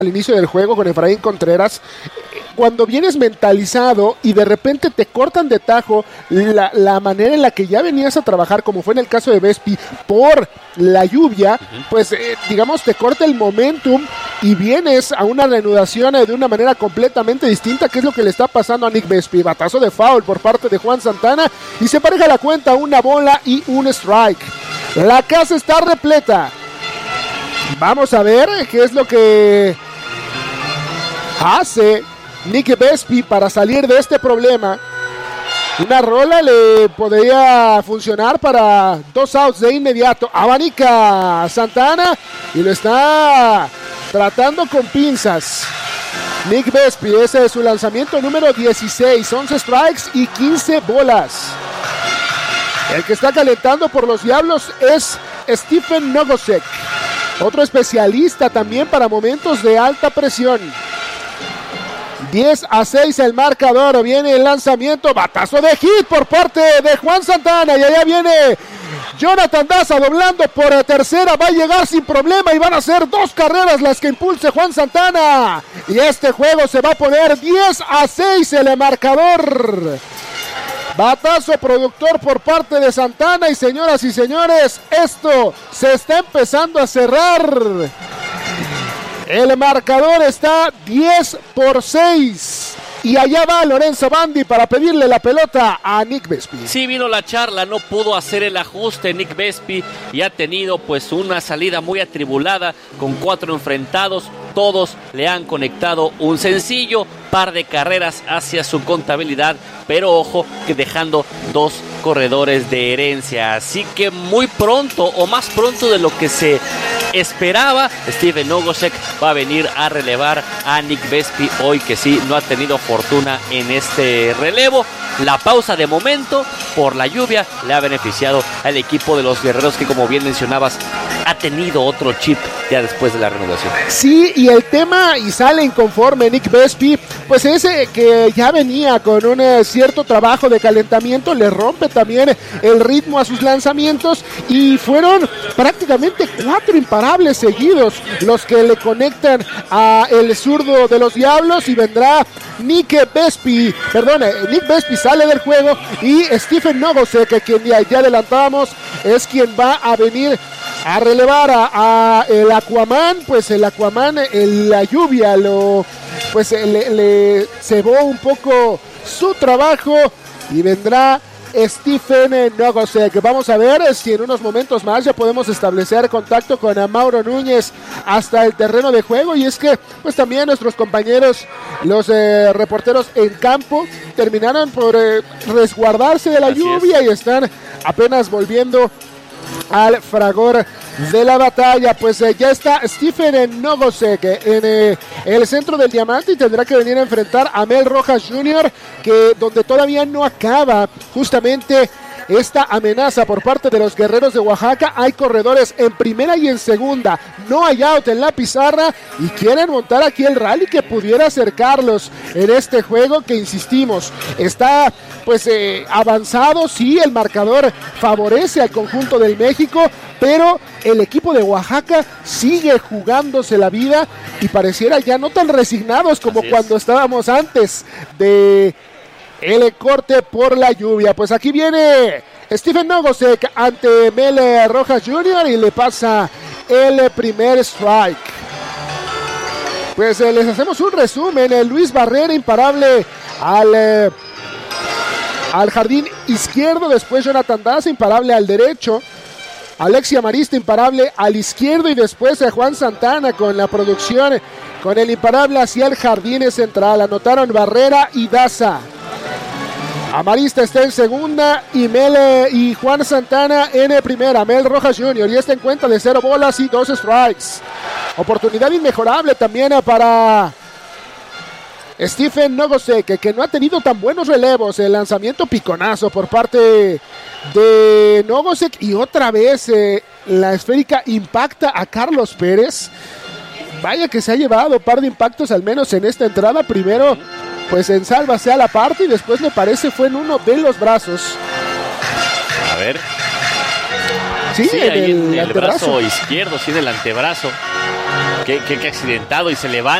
al inicio del juego con Efraín Contreras, cuando vienes mentalizado y de repente te cortan de tajo la manera en la que ya venías a trabajar, como fue en el caso de Vespi, por la lluvia, pues digamos te corta el momentum y vienes a una reanudación de una manera completamente distinta, que es lo que le está pasando a Nick Vespi. Batazo de foul por parte de Juan Santana y se pareja la cuenta, una bola y un strike. La casa está repleta. Vamos a ver qué es lo que hace Nick Vespi para salir de este problema. Una rola le podría funcionar para 2 outs de inmediato. Abanica Santana y lo está tratando con pinzas. Nick Vespi, ese es su lanzamiento número 16, 11 strikes y 15 bolas. El que está calentando por los Diablos es Stephen Nogosek, otro especialista también para momentos de alta presión. 10-6 el marcador, viene el lanzamiento, batazo de hit por parte de Juan Santana y allá viene Jonathan Daza doblando por tercera, va a llegar sin problema y van a ser 2 carreras las que impulse Juan Santana y este juego se va a poner 10-6 el marcador. Batazo productor por parte de Santana y señoras y señores, esto se está empezando a cerrar. El marcador está 10-6. Y allá va Lorenzo Bandi para pedirle la pelota a Nick Vespi. Sí, vino la charla, no pudo hacer el ajuste Nick Vespi y ha tenido pues una salida muy atribulada con 4 enfrentados. Todos le han conectado un sencillo, par de carreras hacia su contabilidad, pero ojo que dejando 2 corredores de herencia. Así que muy pronto o más pronto de lo que se esperaba, Stephen Nogosek va a venir a relevar a Nick Vespi hoy, que sí no ha tenido fortuna en este relevo. La pausa de momento por la lluvia le ha beneficiado al equipo de los Guerreros, que como bien mencionabas ha tenido otro chip ya después de la renovación. Sí, y el tema, y sale inconforme Nick Vespi, pues ese que ya venía con un cierto trabajo de calentamiento, le rompe también el ritmo a sus lanzamientos y fueron prácticamente 4 imparables seguidos los que le conectan a el zurdo de los Diablos y vendrá Nick Vespi sale del juego y Stephen Nogosek, quien ya adelantábamos, es quien va a venir a relevar a el Aquaman. Pues el Aquaman, la lluvia le cebó un poco su trabajo y vendrá Stephen Nogosek. Vamos a ver si en unos momentos más ya podemos establecer contacto con Mauro Núñez hasta el terreno de juego, y es que pues también nuestros compañeros, los reporteros en campo, terminaron por resguardarse de la lluvia y están apenas volviendo al fragor de la batalla. Pues ya está Stephen Nogosek en el centro del diamante y tendrá que venir a enfrentar a Mel Rojas Jr., que donde todavía no acaba justamente esta amenaza por parte de los Guerreros de Oaxaca. Hay corredores en primera y en segunda, no hay out en la pizarra y quieren montar aquí el rally que pudiera acercarlos en este juego, que insistimos, está pues avanzado. Sí, el marcador favorece al conjunto del México, pero el equipo de Oaxaca sigue jugándose la vida y pareciera ya no tan resignados como cuando estábamos antes de el corte por la lluvia. Pues aquí viene Stephen Nogosek ante Mel Rojas Jr. y le pasa el primer strike. Pues les hacemos un resumen. Luis Barrera imparable al jardín izquierdo, después Jonathan Daza imparable al derecho, Alexia Marista imparable al izquierdo y después Juan Santana con la producción con el imparable hacia el jardín central. Anotaron Barrera y Daza. Amarista está en segunda y Juan Santana en primera. Mel Rojas Jr. y este encuentro de 0 bolas y 2 strikes. Oportunidad inmejorable también para Stephen Nogosek, que no ha tenido tan buenos relevos. El lanzamiento piconazo por parte de Nogosek y otra vez la esférica impacta a Carlos Pérez. Vaya que se ha llevado un par de impactos al menos en esta entrada. Primero pues en sálvase a la parte y después me parece fue en uno de los brazos. A ver. Sí, en el brazo izquierdo, sí, en el antebrazo. Qué accidentado y se levanta.